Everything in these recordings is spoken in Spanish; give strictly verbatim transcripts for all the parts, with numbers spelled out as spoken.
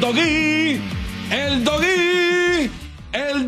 doggy, el doggy, el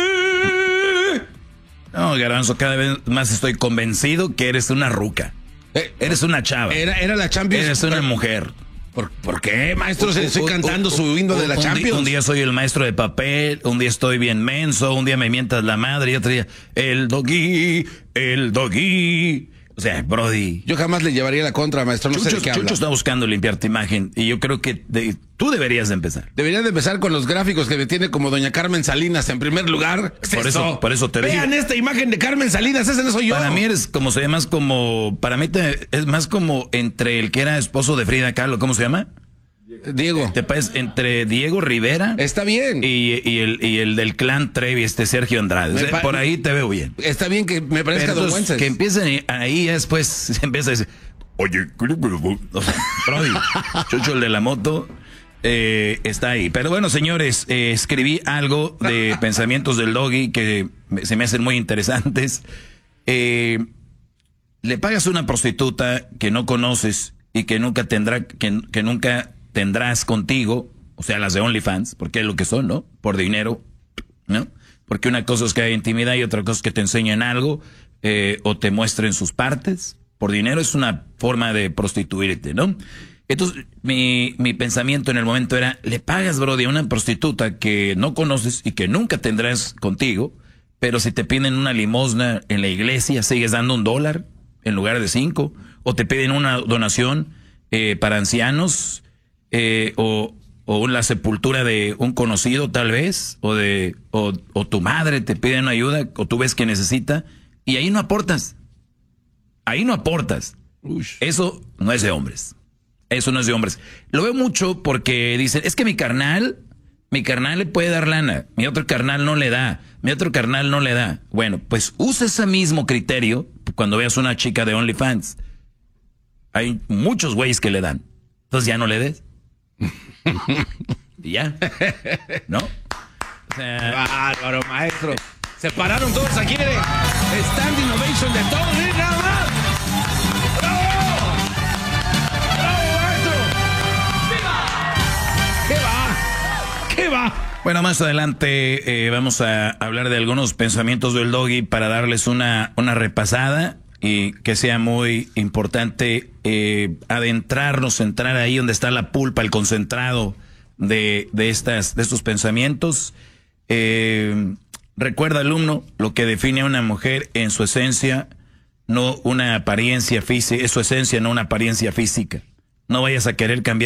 doggy. No, Garbanzo, cada vez más estoy convencido que eres una ruca. Eh, eres una chava. Era, era la Champions. Eres una mujer. ¿Por, ¿Por qué, maestro? Se, estoy cantando su himno de la un Champions. Día, un día soy el maestro de papel, un día estoy bien menso, un día me mientas la madre y otro día, el doggy, el doggy. O sea, Brody. Yo jamás le llevaría la contra, maestro. No Chucho, sé de qué habla. Chucho está buscando limpiar tu imagen y yo creo que de, tú deberías de empezar. Deberían de empezar con los gráficos que me tiene como doña Carmen Salinas en primer lugar. Por eso, por eso te digo. Vean esta imagen de Carmen Salinas, ese no soy yo. Para mí eres como se ve más como, para mí te, es más como entre el que era esposo de Frida Kahlo, ¿cómo se llama? Diego. Te parece entre Diego Rivera. Está bien. Y, y, el, y el del clan Trevi, este Sergio Andrade. O sea, por ahí te veo bien. Está bien que me parezca Don Wences. Que empiecen ahí, después se empieza a decir, oye, o sea, Brody, Chucho, el de la moto, eh, está ahí. Pero bueno, señores, eh, escribí algo de pensamientos del doggy que se me hacen muy interesantes. Eh, le pagas a una prostituta que no conoces y que nunca tendrá, que, que nunca tendrás contigo, o sea, las de OnlyFans, porque es lo que son, ¿no? Por dinero, ¿no? Porque una cosa es que hay intimidad y otra cosa es que te enseñen algo eh, o te muestren sus partes. Por dinero es una forma de prostituirte, ¿no? Entonces, mi, mi pensamiento en el momento era, le pagas, brody, a una prostituta que no conoces y que nunca tendrás contigo, pero si te piden una limosna en la iglesia, sigues dando un dólar en lugar de cinco, o te piden una donación eh, para ancianos, Eh, o, o la sepultura de un conocido tal vez, o de o, o tu madre te pide una ayuda, o tú ves que necesita, y ahí no aportas. Ahí no aportas. Ush. Eso no es de hombres. Eso no es de hombres. Lo veo mucho porque dicen, es que mi carnal, mi carnal le puede dar lana, mi otro carnal no le da, mi otro carnal no le da. Bueno, pues usa ese mismo criterio cuando veas una chica de OnlyFans. Hay muchos güeyes que le dan. Entonces ya no le des. Y ya, ¿no? O sea, bárbaro, maestro. Se pararon todos aquí de Standing Ovation de todos, ¿eh? Nada más. ¡Bravo! ¡Bravo, maestro! ¡Viva! ¿Qué va? ¿Qué va? Bueno, más adelante eh, vamos a hablar de algunos pensamientos del doggy para darles una, una repasada. Y que sea muy importante eh, adentrarnos, entrar ahí donde está la pulpa, el concentrado de, de, estas, de estos pensamientos. Eh, recuerda, alumno, lo que define a una mujer en su esencia, no una apariencia física, es su esencia, no una apariencia física. No vayas a querer cambiar